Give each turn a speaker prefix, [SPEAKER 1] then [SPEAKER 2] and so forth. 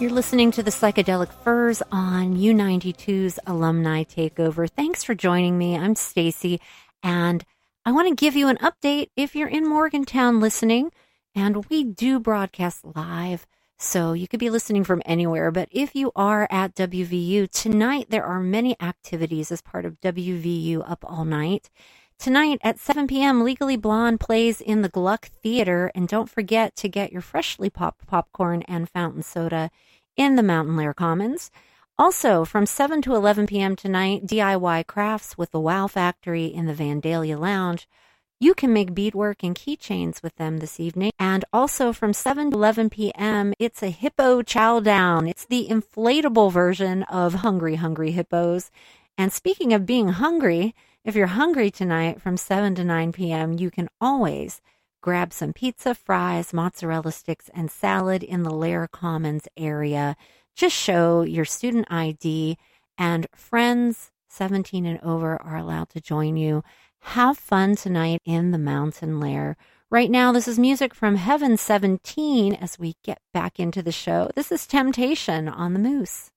[SPEAKER 1] You're listening to the Psychedelic Furs on U92's Alumni Takeover. Thanks for joining me. I'm Stacy, and I want to give you an update if you're in Morgantown listening, and we do broadcast live, so you could be listening from anywhere. But if you are at WVU, tonight there are many activities as part of WVU Up All Night. Tonight at 7 p.m., Legally Blonde plays in the Gluck Theater, and don't forget to get your freshly popped popcorn and fountain soda in the Mountain Lair Commons. Also, from 7 to 11 p.m. tonight, DIY crafts with the Wow Factory in the Vandalia Lounge. You can make beadwork and keychains with them this evening. And also from 7 to 11 p.m., it's a hippo chow down. It's the inflatable version of Hungry Hungry Hippos. And speaking of being hungry, if you're hungry tonight from 7 to 9 p.m., you can always grab some pizza, fries, mozzarella sticks, and salad in the Lair Commons area. Just show your student ID, and friends 17 and over are allowed to join you. Have fun tonight in the Mountain Lair. Right now, this is music from Heaven 17 as we get back into the show. This is Temptation on the Moose.